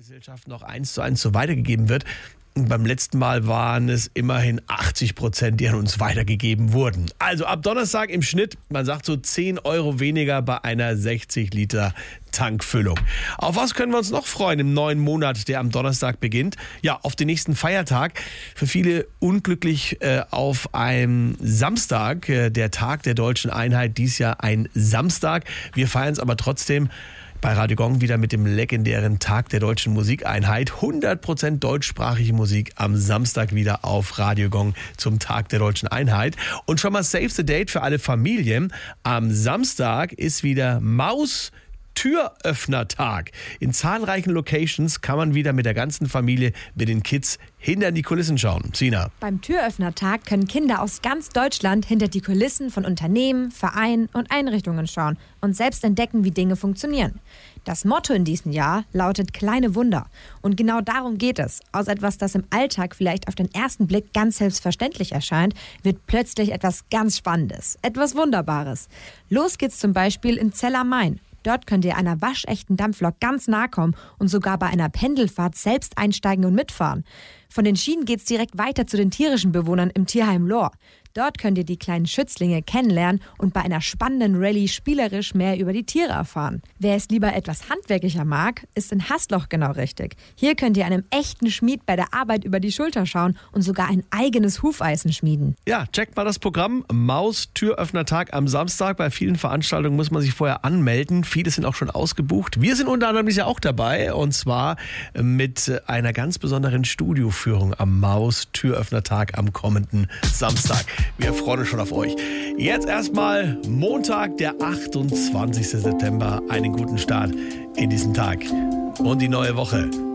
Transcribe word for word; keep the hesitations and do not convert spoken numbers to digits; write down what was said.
Gesellschaft noch eins zu eins so weitergegeben wird. Und beim letzten Mal waren es immerhin achtzig Prozent, die an uns weitergegeben wurden. Also ab Donnerstag im Schnitt, man sagt so zehn Euro weniger bei einer sechzig Liter Tankfüllung. Auf was können wir uns noch freuen im neuen Monat, der am Donnerstag beginnt? Ja, auf den nächsten Feiertag. Für viele unglücklich äh, auf einem Samstag, äh, der Tag der Deutschen Einheit, dies Jahr ein Samstag. Wir feiern es aber trotzdem bei Radio Gong wieder mit dem legendären Tag der Deutschen Musikeinheit. hundert Prozent deutschsprachige Musik am Samstag wieder auf Radio Gong zum Tag der Deutschen Einheit. Und schon mal save the date für alle Familien. Am Samstag ist wieder Maus Türöffnertag. In zahlreichen Locations kann man wieder mit der ganzen Familie, mit den Kids, hinter die Kulissen schauen. Sina. Beim Türöffnertag können Kinder aus ganz Deutschland hinter die Kulissen von Unternehmen, Vereinen und Einrichtungen schauen und selbst entdecken, wie Dinge funktionieren. Das Motto in diesem Jahr lautet kleine Wunder. Und genau darum geht es. Aus etwas, das im Alltag vielleicht auf den ersten Blick ganz selbstverständlich erscheint, wird plötzlich etwas ganz Spannendes, etwas Wunderbares. Los geht's zum Beispiel in Zell am Main. Dort könnt ihr einer waschechten Dampflok ganz nahe kommen und sogar bei einer Pendelfahrt selbst einsteigen und mitfahren. Von den Schienen geht's direkt weiter zu den tierischen Bewohnern im Tierheim Lohr. Dort könnt ihr die kleinen Schützlinge kennenlernen und bei einer spannenden Rallye spielerisch mehr über die Tiere erfahren. Wer es lieber etwas handwerklicher mag, ist in Hasloch genau richtig. Hier könnt ihr einem echten Schmied bei der Arbeit über die Schulter schauen und sogar ein eigenes Hufeisen schmieden. Ja, checkt mal das Programm. Maus-Türöffnertag am Samstag. Bei vielen Veranstaltungen muss man sich vorher anmelden. Viele sind auch schon ausgebucht. Wir sind unter anderem ja auch dabei und zwar mit einer ganz besonderen Studioführung am Maus-Türöffnertag am kommenden Samstag. Wir freuen uns schon auf euch. Jetzt erstmal Montag, der achtundzwanzigsten September. Einen guten Start in diesen Tag und die neue Woche.